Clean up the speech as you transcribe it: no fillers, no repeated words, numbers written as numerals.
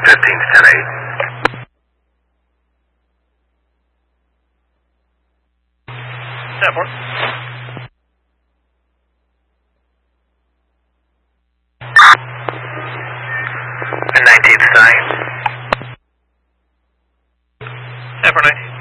15 to 10 8. Airport. 19th sign. Airport 19.